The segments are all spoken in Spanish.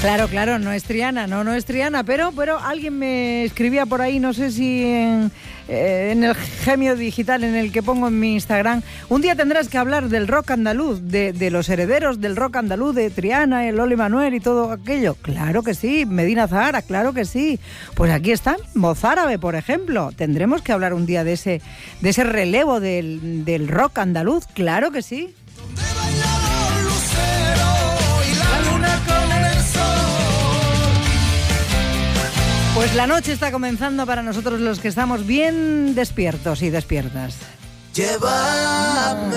Claro, no es Triana, no es Triana, pero alguien me escribía por ahí, no sé si en el Gemio Digital en el que pongo en mi Instagram, un día tendrás que hablar del rock andaluz, de los herederos del rock andaluz, de Triana, el Loli Manuel y todo aquello. Claro que sí, Medina Zahara, claro que sí. Pues aquí está, Mozárabe, por ejemplo. Tendremos que hablar un día de ese relevo del rock andaluz, claro que sí. Pues la noche está comenzando para nosotros los que estamos bien despiertos y despiertas. Llévame.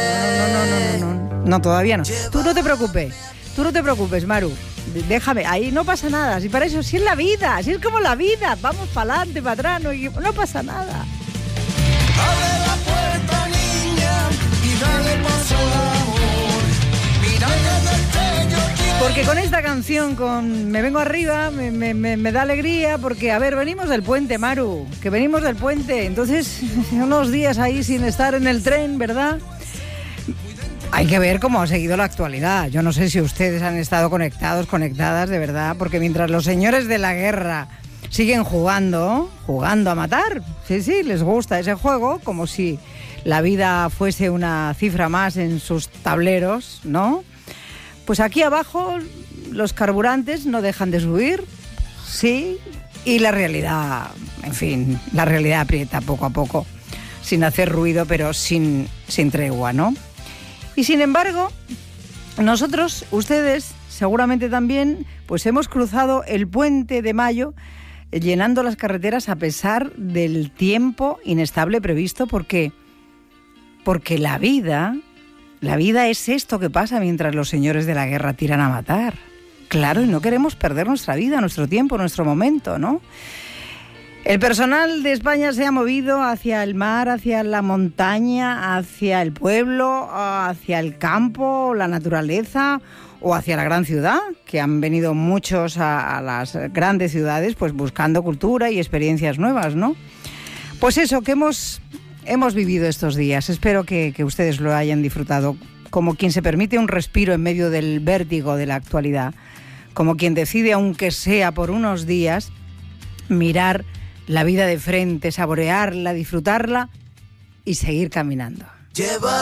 No, todavía no. Tú no te preocupes, Maru. Déjame, ahí no pasa nada. Si para eso, si es la vida, si es como la vida. Vamos para adelante, para atrás, no pasa nada. Abre la puerta, niña, y dale paso al amor. Mira que destello tiene. Porque con esta canción, con Me Vengo Arriba, me da alegría, porque, a ver, venimos del puente, Maru, que venimos del puente, entonces, unos días ahí sin estar en el tren, ¿verdad? Hay que ver cómo ha seguido la actualidad. Yo no sé si ustedes han estado conectadas, de verdad, porque mientras los señores de la guerra siguen jugando a matar, sí, les gusta ese juego, como si la vida fuese una cifra más en sus tableros, ¿no? Pues aquí abajo los carburantes no dejan de subir, sí, y la realidad, en fin, la realidad aprieta poco a poco, sin hacer ruido, pero sin tregua, ¿no? Y sin embargo, nosotros, ustedes, seguramente también, pues hemos cruzado el puente de mayo llenando las carreteras a pesar del tiempo inestable previsto, porque la vida es esto que pasa mientras los señores de la guerra tiran a matar. Claro, y no queremos perder nuestra vida, nuestro tiempo, nuestro momento, ¿no? El personal de España se ha movido hacia el mar, hacia la montaña, hacia el pueblo, hacia el campo, la naturaleza o hacia la gran ciudad, que han venido muchos a las grandes ciudades pues buscando cultura y experiencias nuevas, ¿no? Pues eso, que hemos vivido estos días. Espero que ustedes lo hayan disfrutado como quien se permite un respiro en medio del vértigo de la actualidad, como quien decide, aunque sea por unos días, mirar la vida de frente, saborearla, disfrutarla y seguir caminando.